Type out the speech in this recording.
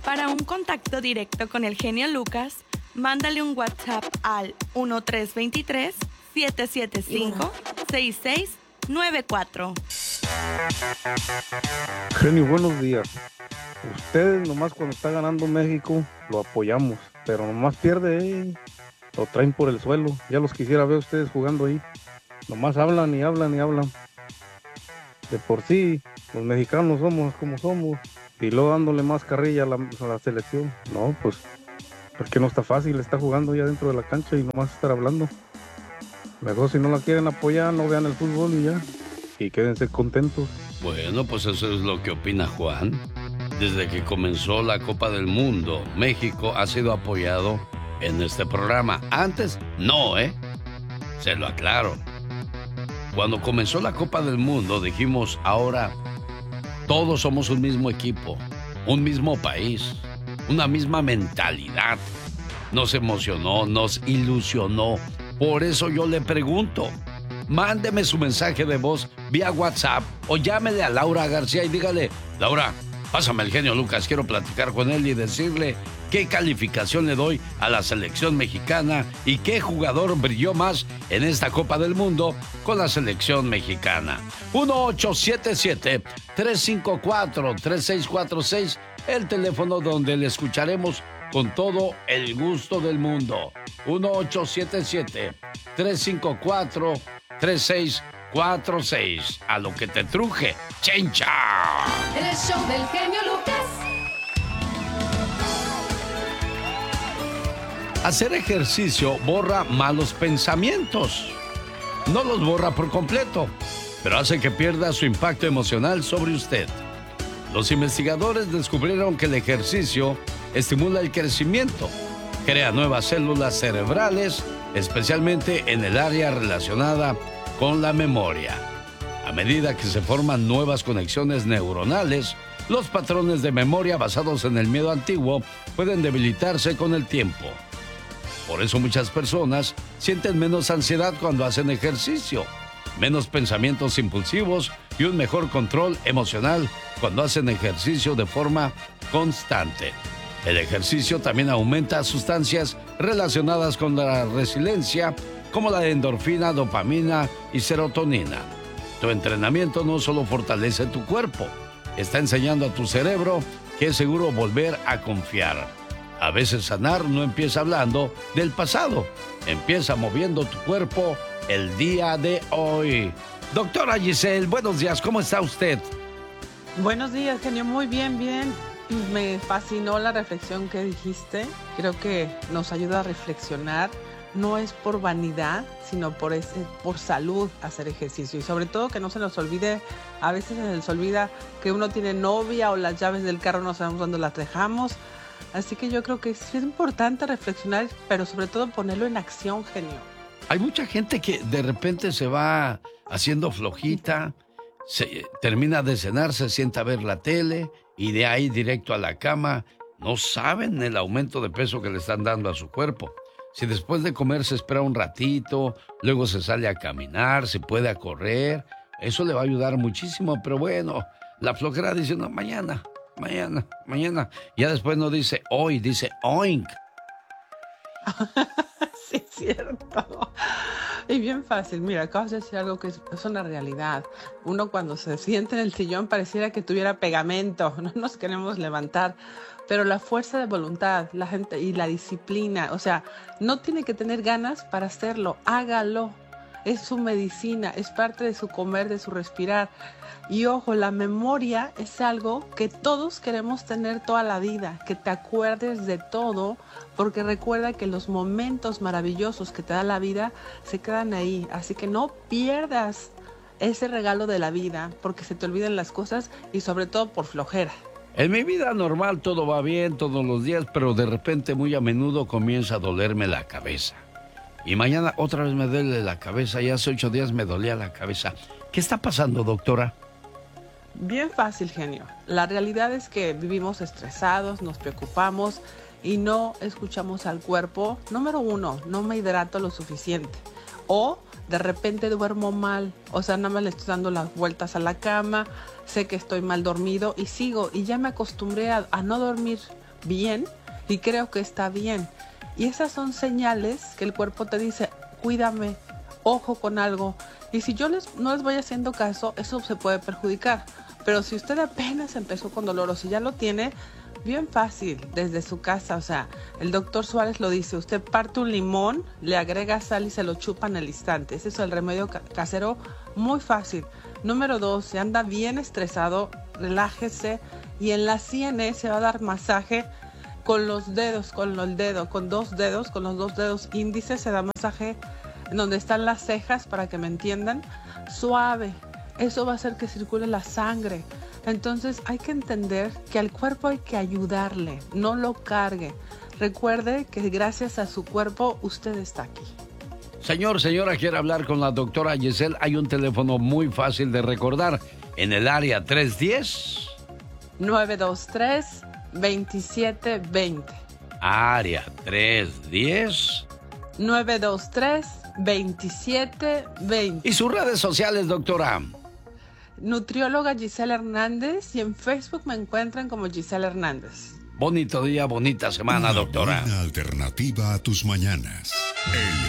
Para un contacto directo con el genio Lucas, mándale un WhatsApp al 1323-775-6694. Genio, buenos días. Ustedes nomás cuando está ganando México lo apoyamos, pero nomás pierde, lo traen por el suelo. Ya los quisiera ver ustedes jugando ahí. Nomás hablan y hablan y hablan. De por sí, los mexicanos somos como somos. Y luego dándole más carrilla a la selección. No, pues, porque no está fácil, está jugando ya dentro de la cancha y nomás estar hablando. Mejor si no la quieren apoyar, no vean el fútbol y ya. Y quédense contentos. Bueno, pues eso es lo que opina Juan. Desde que comenzó la Copa del Mundo, México ha sido apoyado en este programa. Antes, no, se lo aclaro. Cuando comenzó la Copa del Mundo, dijimos, ahora todos somos un mismo equipo, un mismo país, una misma mentalidad. Nos emocionó, nos ilusionó. Por eso yo le pregunto, mándeme su mensaje de voz vía WhatsApp o llámele a Laura García y dígale, Laura, pásame al genio Lucas, quiero platicar con él y decirle qué calificación le doy a la selección mexicana y qué jugador brilló más en esta Copa del Mundo con la selección mexicana. 1877-354-3646, el teléfono donde le escucharemos con todo el gusto del mundo. 1877-354-3646. A lo que te truje, chencha. El show del genio Lucas. Hacer ejercicio borra malos pensamientos. No los borra por completo, pero hace que pierda su impacto emocional sobre usted. Los investigadores descubrieron que el ejercicio estimula el crecimiento, crea nuevas células cerebrales, especialmente en el área relacionada con la memoria. A medida que se forman nuevas conexiones neuronales, los patrones de memoria basados en el miedo antiguo pueden debilitarse con el tiempo. Por eso muchas personas sienten menos ansiedad cuando hacen ejercicio, menos pensamientos impulsivos y un mejor control emocional cuando hacen ejercicio de forma constante. El ejercicio también aumenta sustancias relacionadas con la resiliencia, como la endorfina, dopamina y serotonina. Tu entrenamiento no solo fortalece tu cuerpo, está enseñando a tu cerebro que es seguro volver a confiar. A veces sanar no empieza hablando del pasado, empieza moviendo tu cuerpo el día de hoy. Doctora Giselle, buenos días, ¿cómo está usted? Buenos días, genio, muy bien, bien. Me fascinó la reflexión que dijiste, creo que nos ayuda a reflexionar. No es por vanidad, sino por salud hacer ejercicio. Y sobre todo que no se nos olvide, a veces se nos olvida que uno tiene novia o las llaves del carro no sabemos dónde las dejamos. Así que yo creo que es importante reflexionar, pero sobre todo ponerlo en acción, genio. Hay mucha gente que de repente se va haciendo flojita, termina de cenar, se sienta a ver la tele y de ahí directo a la cama. No saben el aumento de peso que le están dando a su cuerpo. Si después de comer se espera un ratito, luego se sale a caminar, se puede a correr, eso le va a ayudar muchísimo. Pero bueno, la flojera dice, no, mañana. Ya después no dice hoy, dice oink. Sí, es cierto. Y bien fácil. Mira, acabas de decir algo que es una realidad. Uno cuando se siente en el sillón pareciera que tuviera pegamento. No nos queremos levantar. Pero la fuerza de voluntad, la gente y la disciplina, o sea, no tiene que tener ganas para hacerlo. Hágalo. Es su medicina, es parte de su comer, de su respirar. Y ojo, la memoria es algo que todos queremos tener toda la vida, que te acuerdes de todo, porque recuerda que los momentos maravillosos que te da la vida se quedan ahí. Así que no pierdas ese regalo de la vida, porque se te olvidan las cosas y sobre todo por flojera. En mi vida normal todo va bien todos los días, pero de repente muy a menudo comienza a dolerme la cabeza. Y mañana otra vez me duele la cabeza, y hace 8 días me dolía la cabeza. ¿Qué está pasando, doctora? Bien fácil, genio. La realidad es que vivimos estresados, nos preocupamos y no escuchamos al cuerpo. Número 1, no me hidrato lo suficiente. O de repente duermo mal, o sea, nada más le estoy dando las vueltas a la cama, sé que estoy mal dormido y sigo, y ya me acostumbré a no dormir bien y creo que está bien. Y esas son señales que el cuerpo te dice, cuídame, ojo con algo. Y si yo no les voy haciendo caso, eso se puede perjudicar. Pero si usted apenas empezó con dolor o si ya lo tiene, bien fácil, desde su casa. O sea, el doctor Suárez lo dice, usted parte un limón, le agrega sal y se lo chupa en el instante. Ese es el remedio casero muy fácil. Número 2, si anda bien estresado, relájese y en las sienes se va a dar masaje con los dedos, con los dos dedos índices se da masaje en donde están las cejas, para que me entiendan, suave. Eso va a hacer que circule la sangre. Entonces hay que entender que al cuerpo hay que ayudarle, no lo cargue. Recuerde que gracias a su cuerpo usted está aquí. Señora, quiere hablar con la doctora Giselle. Hay un teléfono muy fácil de recordar en el área 310. 923-2720. Área 310. 923-2720. ¿Y sus redes sociales, doctora? Nutrióloga Giselle Hernández, y en Facebook me encuentran como Giselle Hernández. Bonito día, bonita semana, doctora. Una buena alternativa a tus mañanas.